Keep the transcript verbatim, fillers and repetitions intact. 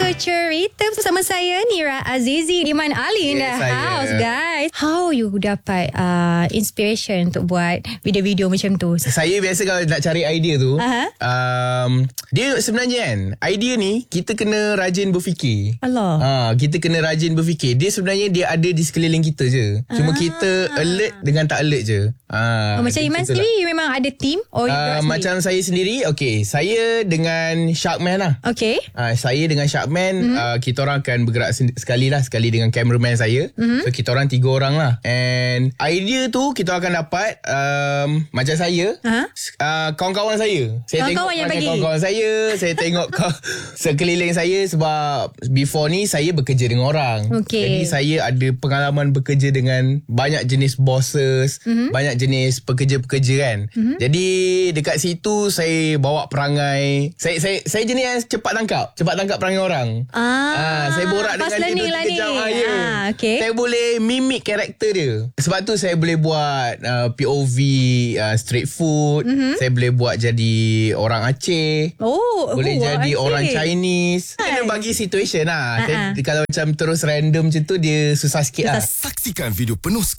Bercerita bersama saya Nira Azizi, Iman Ali in the Yeah, saya. house, guys. How you dapat uh, inspiration untuk buat video-video macam tu? Saya biasa kalau nak cari idea tu, Aha. um, dia sebenarnya kan, idea ni kita kena rajin berfikir. Allah. Ha, kita kena rajin berfikir. Dia sebenarnya dia ada di sekeliling kita je. Cuma Ah. kita alert dengan tak alert je. Ha, Oh, macam Iman sendiri, you memang ada team? Oh, you Uh, gerak sendiri? macam saya sendiri, okay, saya dengan Sharkman lah. Okay. Uh, saya dengan Sharkman, mm-hmm. uh, kita orang akan bergerak sen- sekali lah, sekali dengan cameraman saya. Mm-hmm. So kita orang tiga orang lah. And idea tu kita akan dapat um, macam saya, Ha? uh, kawan-kawan saya. Saya Kawan-kawan tengok yang macam bagi. kawan-kawan saya, saya tengok ka- sekeliling saya sebab before ni saya bekerja dengan orang. Okay. Jadi saya ada pengalaman bekerja dengan banyak jenis bosses, mm-hmm. banyak jenis pekerja-pekerja kan. Mm-hmm. Jadi dekat situ saya bawa perangai. Saya saya saya jenis yang cepat tangkap, cepat tangkap perangai orang. Ah, Ah, saya borak fast dengan learning dia lah dua tiga ni. jam. Ah, ya. Ah, okay. Saya boleh mimik karakter dia. Sebab tu saya boleh buat uh, P O V uh, street food. Mm-hmm. Saya boleh buat jadi orang Aceh. Oh, Boleh oh, jadi Aceh. orang Chinese. Hai. Kena bagi situation lah. Ah, Saya, ah. kalau macam terus random macam tu, dia susah sikit lah. Susah. Saksikan video penuh